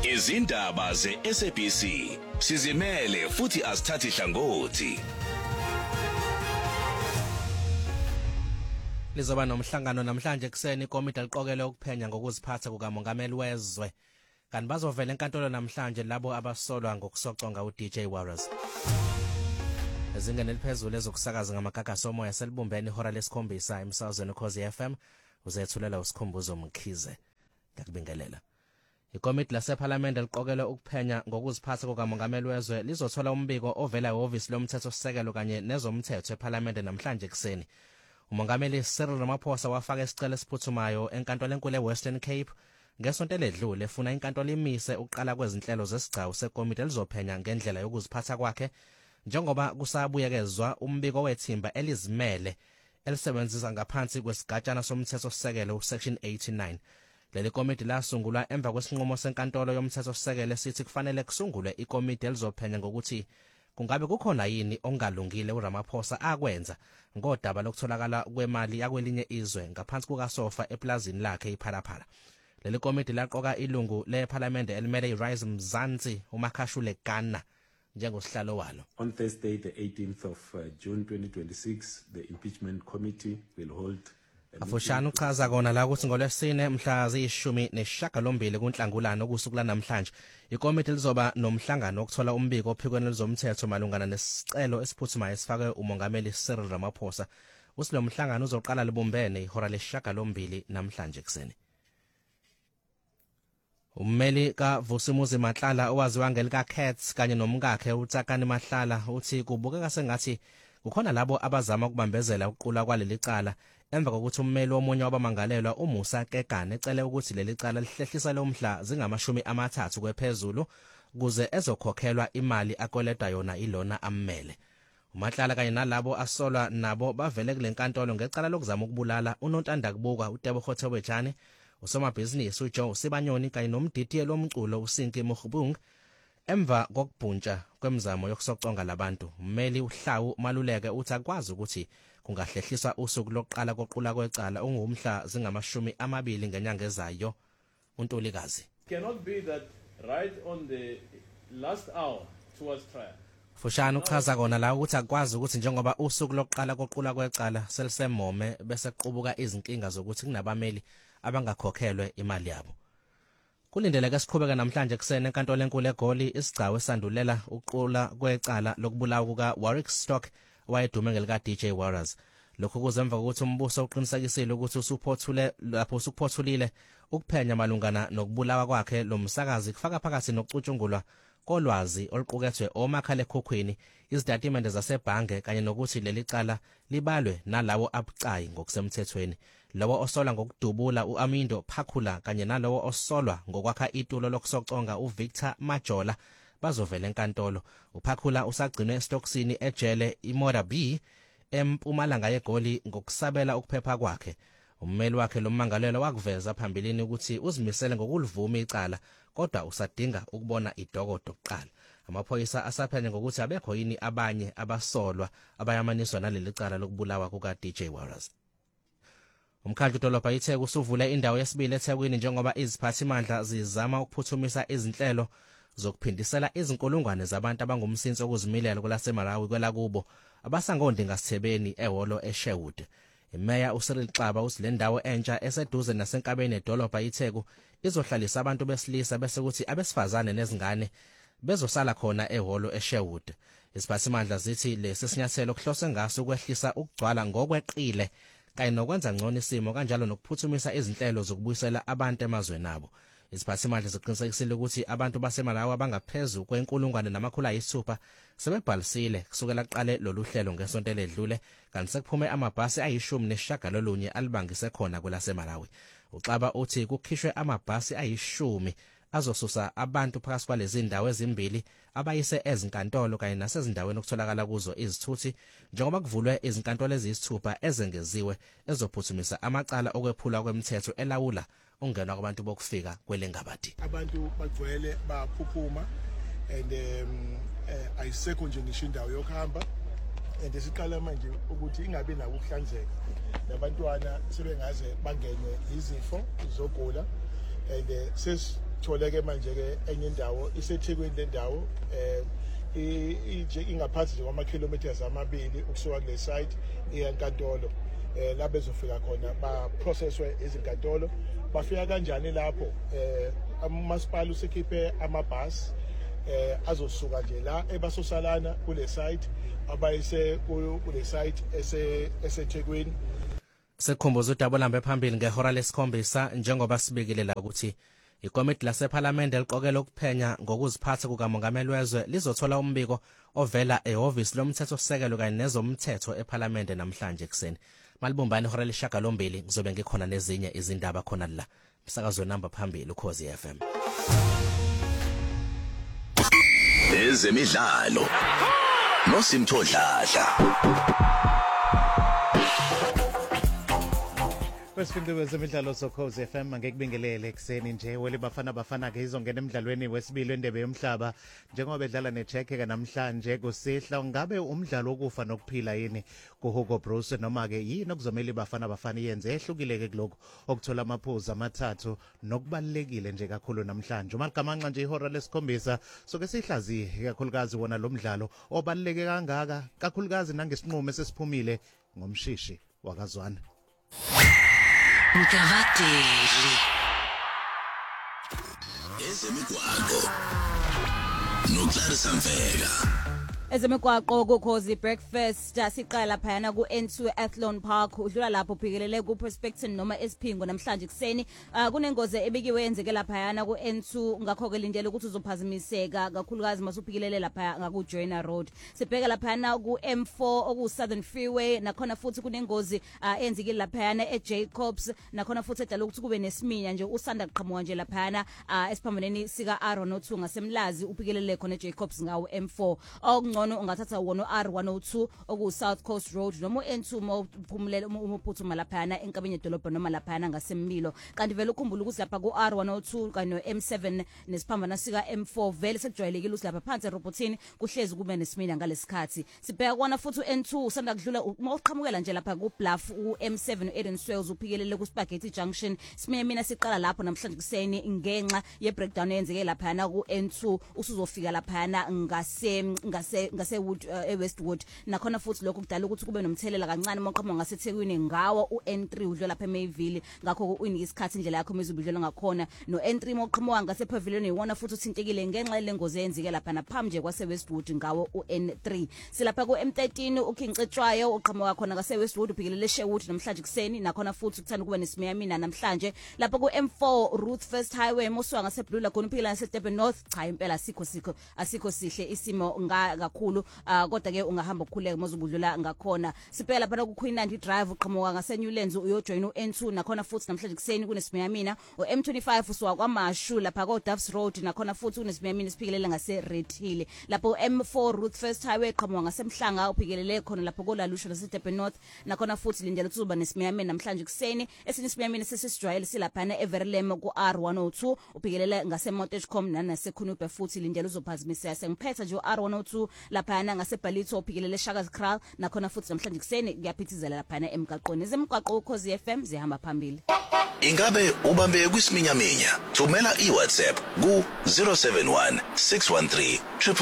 Izindaba ze-SABC sizimele futhi asithathi hlangothi. Lizoba nomhlangano namhlanje ekseni ikomiti liqokelwe ukuphenya ngokuziphatha kukamongameli wezwe. Kanti bazovela enkantolo namhlanje labo abasolwa ngokusoconga uDJ Warras. Ezingeni eliphezulu ezokusakaza ngamagagasi omoya selibumbene ihora lesikhombisa emsakazweni Ukhozi FM uzethulela usikhumbuzo Mkhize. Ngakubingelela. Ikomiti lasePhalamende liqokelwe ukuphenya ngokuziphatha kukamongameli wezwe lizothola umbiko ovela ehhovisi lomthethosisekelo kanye nezomthetho ePhalamende namhlanje ekseni. Umongameli Cyril Ramaphosa wafaka isicelo esiphuthumayo enkantolo enkulu eWestern Cape ngesonto eledlule efuna inkantolo imise ukuqala kwezinhlelo zesigcawu sekomiti elizophenya ngendlela yokuziphatha kwakhe njengoba kusabuyekezwa umbiko wethimba elizimele elisebenzisa ngaphansi kwesigatshana somthethosisekelo section 89. Leli komiti lasungulwa emva kwesinqumo senkantolo yomthethosisekelo esithi kufanele kusungulwe ikomiti elizophenya ngokuthi kungabe kukhona yini ongalungile uRamaphosa akwenza ngodaba lokutholakala kwemali yakwelinye izwe ngaphansi kukaSofa eplazini lakhe iPhalaphala. Leli komiti laqoka ilungu lePhalamende elimele iRise Mzansi uMakhashule Gana njengosihlalo walo. On Thursday, the 18th of June 2026, the impeachment committee will hold Afushana uchaza kona la ukuthi ngolwesine mhla ziyishumi kuNhlangulana kusuku lanamhlanje ikomiti lizoba nomhlangano wokuthola umbiko ophikweni lezomthetho malungana nesicelo esiphuthumayo esifakwe umongameli Cyril Ramaphosa. Usilo mhlangano uzoqala libumbene ihora le-8 namhlanje ekseni. Ummeli kaVusimuzi Matlala owaziwa ngelika Cats kanye nomkakhe uTsakani Mahlala uthi kubukeka sengathi kukhona labo abazama ukubambezela uqula kwaleli cala emva kokuthi ummeli womunye wabamangalelwa uMusa Kekane ecele ukuthi leli cala lihlehlisa lomhla zingama-30 kwephezulu kuze ezokhokhelwa imali akoleda yona ilona ammele. uMatlala kanye nalabo asolwa nabo bavele kule nkantolo ngecala lokuzama ukubulala uNontanda Kubuka uTebogo Thobejane, usomabhizinisi uJoe Sibanyoni kanye nomdidiyeli lomculo uSinki Mukhubung. Emva kokubhuntsha kwemizamo yokusoconga labantu, ummeli uHlawu Maluleke uthi akwazi ukuthi kungahlehliswa usuku lokuqala koqula kwecala ongumhla zingama-20 ngenyanga ezayo. uNtulikazi cannot be that right on the last hour towards trial. Fushana uchaza kona la ukuthi akwazi ukuthi njengoba usuku lokuqala koqula kwecala selisemome bese kuqubuka izinkinga zokuthi kunabameli abangakhokhelwe imali yabo. Kulindeleke siqhubeka namhlanje ekseni enkantolo enkulu eGoli isigcawu esandulela uqula kwecala lokubulawa kuka Warwick Stock owayedume ngelika DJ Warras. Lokhu kuzemva ukuthi umbuso uqinisekisile ukuthi usuphothule lapho usuphothulile ukuphenya malungana nokubulawa kwakhe lo msakazi kufaka phakathi nokucutshungulwa kolwazi oluqukethwe omakhalekhukhwini, izitatimende zasebhange kanye nokuthi leli cala libalwe nalawo abucayi ngokusemthethweni. Lawo osolwa ngokudubula uAmindo Phakula kanye nalawo osolwa ngokwakha itulo lokusoconga uVictor Majola bazovela enkantolo. uPhakula usagcinwe estoksini ejele iModa B eMpumalanga yeGoli ngokusabela ukuphepha kwakhe. Ummeli wakhe lommangalelo wakuveza phambilini ukuthi uzimisele ngokulivuma icala kodwa usadinga ukubona idokodo kuqala. Amaphoyisa asaphenya ngokuthi abekho yini abanye abasolwa abayamaniswa naleli cala lokubulawa kuka DJ Warras. Umkhandlu dolobha iTheku usuvule indawo yesibili eThekwini njengoba iziphathimandla zizama ukuphuthumisa izinhlelo zokuphindisela izinkulungwane zabantu abangumsinsi okuzimilela kwelaseMalawi kwelakubo abasangondi ngasithebeni ehholo eSherwood. Imeya uCyril Xaba uthi le ndawo entsha eseduze nasenkabeni edolobha iTheku izohlalisa abantu besilisa bese kuthi abesifazane nezingane bezosala khona ehholo eSherwood. Iziphathimandla zithi lesi sinyathelo kuhlose ngaso ukwehlisa ukugcwala ngokweqile kanye nokwenza ngcono isimo kanjalo nokuphuthumisa izinhlelo zokubuyisela abantu emazweni abo. Iziphathimandla ziqinisekisile ukuthi abantu baseMalawi abangaphezulu kwe1,600 sebebhalisile kusukela kuqale lolu hlelo ngesonto eledlule kanti sekuphume amabhasi ayi-19 alibangise khona kwelaseMalawi. uXaba uthi kukhishwe amabhasi ayi-10 azosusa abantu phakathi kwalezi ndawo ezimbili abayise ezinkantolo kanye nasezindaweni okutholakala kuzo izithuthi njengoba kuvulwe izinkantolo eziyisithupha ezengeziwe ezophuthumisa amacala okwephula kwemthetho elawula ungenwa kwabantu bokufika kwelengabadi. Abantu bagcwele baphuphuma and ayisekho nje ngisho indawo yokuhamba and siqala manje ukuthi ingabe nawo ukuhlanzeka nabantwana sebengaze bangenwe izifo zokugula and tholeke manje ke enye indawo iseThekwini le ndawo ingaphansi nje kwama-kilometers amabili ukusuka kule site eyankantolo la bezofika khona ba-processwe izinkantolo bafika kanjani lapho umasipala usekhiphe amabhasi azosuka nje la ebasosalana kule site abayise kule site eseThekwini. Sekhumbuza udaba lambe phambili ngehora lesikhombisa njengoba sibekile la ukuthi ikomiti lasePhalamende eliqokelwe ukuphenya ngokuziphatha kukamongameli wezwe lizothola umbiko ovela ehhovisi lomthethosisekelo kanye nezomthetho ePhalamende namhlanje ekseni. Malibumbani ihora lesishiyagalombili ngizobe ngikhona nezinye izindaba khona la. Umsakazo namba phambili Ukhozi FM. Ezemidlalo noSimthodladla. Wesifinde wezemidlalo soKhozi FM ngekubingelele ekseni nje wele bafana ke izongena emidlalweni wesibili wendebe yomhlaba njengoba bedlala neCzech ke namhlanje kusihla ngabe umdlalo wokufa nokuphila yini kuHugo Broos noma ke yini okuzomela bafana yenze ehlukile ke kuloko okuthola amaphuzu amathathu nokubalekile nje kakhulu namhlanje umaligamanxa nje ihora lesikhombisa soke sihlazi kakhulukazi wona lo mdlalo obaleke kangaka kakhulukazi nangesinqumo esesiphumile ngomshishi wakazwana. Mkavateli ezemigwaqo noClarissa Mfeka. Ezemigwaqo kuKhozi breakfast siqala phayana ku-N2 Athlone Park udlula lapho uphikelele ku-Prospecton noma Espingo namhlanje kuseni kunengozi ebikiwe yenzeke laphayana ku-N2 ngakho ke lindele ukuthi uzophazimiseka kakhulukazi masuphikelele lapha ngaku-Joyner Road. Sibheka laphayana ku-M4 oku-Southern Freeway nakhona futhi kunengozi eyenzeke laphayana eJacobs nakhona futhi edala ukuthi kube nesiminya nje usanda qhamuka nje laphayana esiphambaneni sika R102 ngasemlazi uphikelele khona eJacobs ngawo M4 ngcono ungathatha wona R102 oku South Coast Road noma N2 mophumulele umuphuthuma laphana enkabeni yedolobha noma laphana ngasemmilo kanti vele ukhumbula ukuthi lapha ku R102 kanye no M7 nesiphambana sika M4 vele sekujwayelekile ukuthi lapha phansi eRobotini kuhlezi kube nesimina ngalesikhathi sibheka kwana futhi N2 usanda kudlula uma uqhamukela nje lapha ku Bluff u M7 Eden Swales uphikelele ku Spaghetti Junction simina siqala lapho namhlanje kuseni ngenxa ye breakdown eyenzeke laphana ku N2 usuzofika laphana ngase Wood eWestwood nakhona futhi lokho kudala ukuthi kube nomthelela kancane maqhamuka ngaseThekwini ngawo uN3 udlula lapha eMayville ngakho uyinika isikhathi indlela yakho mezubudlelo ngakhona no N3 maqhamuka ngasePavilion iwona futhi uthintekile ngenxa lengozi eyenzeke lapha naphamje kwaseWestwood ngawo uN3 silapha ku M13 uKingcetshwayo uqhamuka khona ngaseWestwood ubhikelele Sherwood namhlanje kuseni nakhona futhi kuthanda kuba nesimiyamina namhlanje lapha ku M4 Ruth First Highway mosuka ngaseBlue Lagoon uphikela ngaseDurban North cha impela asikho sihle isimo kakhulu kodwa ke ungahamba ukukhuleka mozubudlula ngakhona siphela lapha ku Queen Drive uqhamuka ngaseNewlands uyojoin uN2 nakhona futhi namhlanje kuseni kunesimiyamina uM25 usuka kwaMashu lapha ko Duffs Road nakhona futhi kunesimiyamina siphikelele ngase Red Hill lapho M4 Ruth First Highway qhamuka ngasemhlanga uphikelele khona lapho koLalusho naseDurban North nakhona futhi lindlela ukuthi uba nesimiyamina namhlanje kuseni esinye isimiyamina sesisijwayele silapha eVerlem ku R102 uphikelele ngase Montechcom naseKhunube futhi lindlela uzophazimiseka sengiphetha nje R102 laphana ngaseBhalito uphikelele Shaka's Kraal nakhona futhi namhlanje kuseni kuyaphithizela laphana emgaqweni zemgaqo uKhozi FM zihamba phambili. Ingabe ubambe kwisiminyaminya thumela iWhatsApp ku 071 613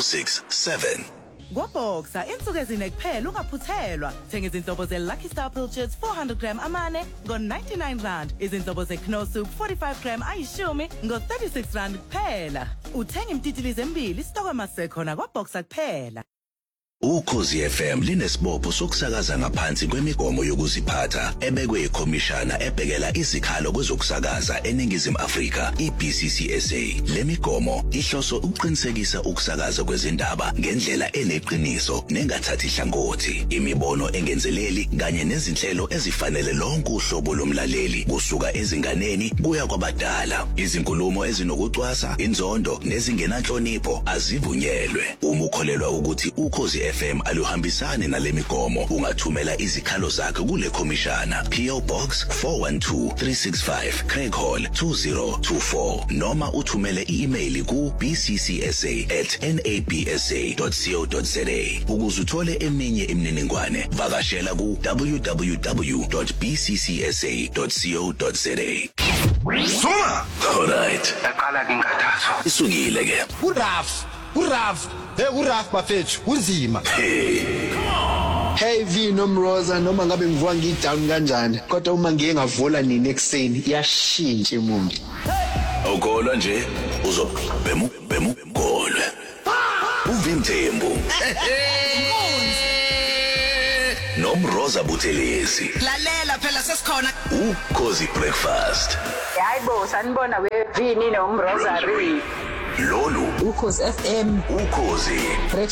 667. Ngoboxa insuku ezine kuphela ungaphuthelwa thenga izinhlobo zeLucky Star Pilchards 400 gram amane ngo99 rand izinhlobo zeKno Soup 45 gram ayishumi ngo36 rand kuphela uthenga imtitilize embili isitokwe masekhona kwaBoxa kuphela. Ukhozi FM linesibopho sokusakaza ngaphansi kwemigomo yokuziphatha ebekwe ikhomishana ebhekela izikhalo kwezokusakaza eNingizimu Afrika iBCCSA. Le migomo ihloso ukuqinisekisa ukusakaza kwezindaba ngendlela eneqiniso nengathathi hlangothi, imibono engenzeleli kanye nezinhlelo ezifanele lonke uhlobo lomlaleli kusuka ezinganeni kuya kwabadala. Izinkulumo ezinokucwasa, inzondo nezingenanhlonipho azivunyelwe. Uma ukholelwa ukuthi Ukhozi FM aluhambisane nalemigomo ungathumela izikhalo zakho kule khomishana PO Box 412365 Craig Hall 2024 noma uthumele i-email ku bccsa@nabsa.co.za ukuze eminye imininingwane vakashela ku www.bccsa.co.za. Suma. Alright. Yaqala ke inkathazo. Isukile ke. Uraf bafethu unzima. Hey V nomroza noma ngabe ngivuka ngidown kanjani kodwa uma ngiye ngavula nini ekseni iyashintsha imuntu. Awukholwa nje uzobhemu golwe. Uvimthembu. Nomroza Buthelezi. Lalela phela sesikhona. Ukhozi breakfast. Hayibo sanibona we Vini nomroza Ri. Lolu Ukhozi FM. Ukhozi